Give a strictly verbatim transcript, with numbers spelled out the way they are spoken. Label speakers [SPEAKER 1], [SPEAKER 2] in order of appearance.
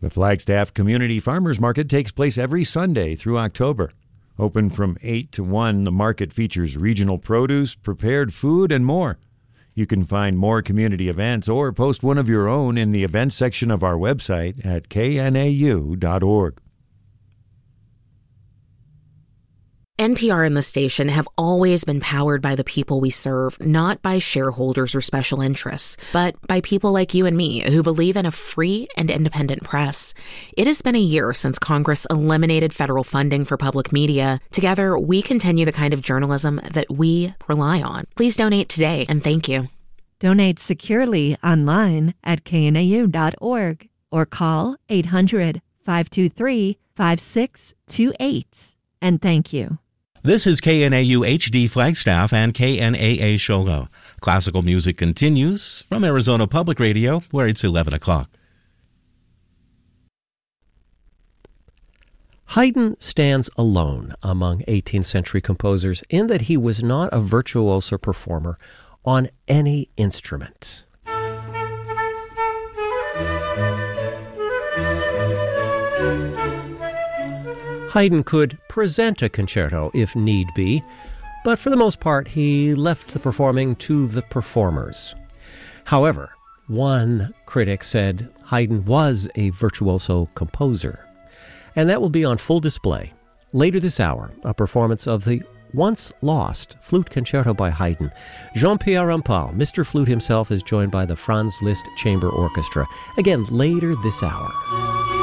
[SPEAKER 1] The Flagstaff Community Farmers Market takes place every Sunday through October. Open from eight to one, the market features regional produce, prepared food, and more. You can find more community events or post one of your own in the events section of our website at k n a u dot org.
[SPEAKER 2] N P R and the station have always been powered by the people we serve, not by shareholders or special interests, but by people like you and me who believe in a free and independent press. It has been a year since Congress eliminated federal funding for public media. Together, we continue the kind of journalism that we rely on. Please donate today, and thank you.
[SPEAKER 3] Donate securely online at k n a u dot org or call eight hundred, five two three, five six two eight. And thank you.
[SPEAKER 4] This is K N A U H D Flagstaff and K N A A Shogo. Classical music continues from Arizona Public Radio, where it's eleven o'clock.
[SPEAKER 5] Haydn stands alone among eighteenth century composers in that he was not a virtuoso performer on any instrument. Haydn could present a concerto if need be, but for the most part he left the performing to the performers. However, one critic said Haydn was a virtuoso composer, and that will be on full display. Later this hour, a performance of the once-lost Flute Concerto by Haydn. Jean-Pierre Rampal, Mister Flute himself, is joined by the Franz Liszt Chamber Orchestra. Again, later this hour.